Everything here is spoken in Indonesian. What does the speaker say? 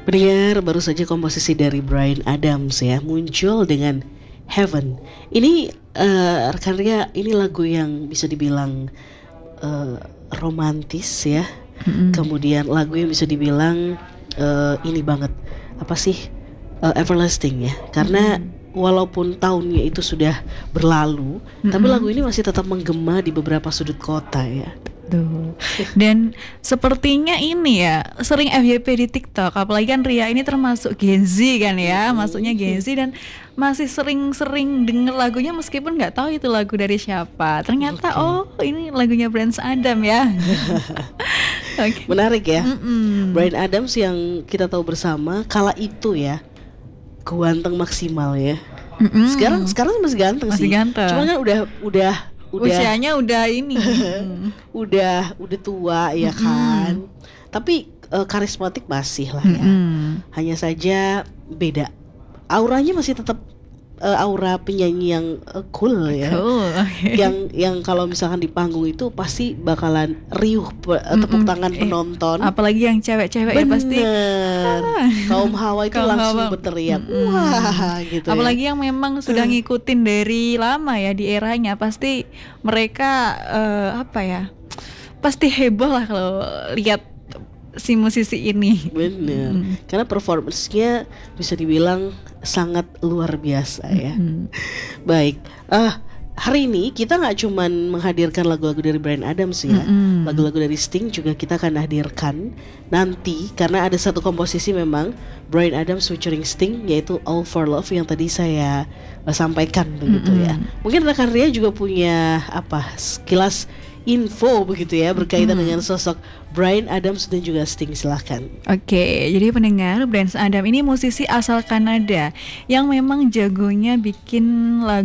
Pendengar, baru saja komposisi dari Bryan Adams ya muncul dengan Heaven. Ini rekan Ria, ini lagu yang bisa dibilang eh, romantis ya. Kemudian lagu yang bisa dibilang ini banget apa sih everlasting ya. Karena walaupun tahunnya itu sudah berlalu, tapi lagu ini masih tetap menggema di beberapa sudut kota ya. Tuh. Dan sepertinya ini ya sering FYP di TikTok, apalagi kan Ria ini termasuk Gen Z kan ya, masuknya Gen Z dan masih sering-sering denger lagunya meskipun nggak tahu itu lagu dari siapa. Ternyata oh ini lagunya Bryan Adams ya. Oke. Menarik ya. Bryan Adams yang kita tahu bersama kala itu ya ganteng maksimal ya. Sekarang masih ganteng Masih sih. ganteng. Cuma kan udah Usianya udah ini. udah tua ya kan. Tapi karismatik masih lah ya. Hanya saja beda. Auranya masih tetap aura penyanyi yang cool ya. Cool, okay. Yang kalau misalkan di panggung itu pasti bakalan riuh tepuk tangan penonton. Apalagi yang cewek-cewek ya pasti. Kaum hawa itu Kaum langsung hawa. berteriak. Wah, gitu Apalagi ya. yang memang sudah ngikutin dari lama ya di eranya, pasti mereka apa ya? Pasti heboh lah kalau lihat si musisi ini. Bener, karena performance-nya bisa dibilang sangat luar biasa ya. Baik, hari ini kita nggak cuman menghadirkan lagu-lagu dari Bryan Adams ya, lagu-lagu dari Sting juga kita akan hadirkan nanti karena ada satu komposisi memang Bryan Adams featuring Sting yaitu All for Love yang tadi saya sampaikan begitu ya. Mungkin rekan Ria juga punya sekilas info begitu ya berkaitan dengan sosok Bryan Adams dan juga Sting, silahkan. Oke, jadi pendengar, Bryan Adams ini musisi asal Kanada yang memang jagonya bikin lagu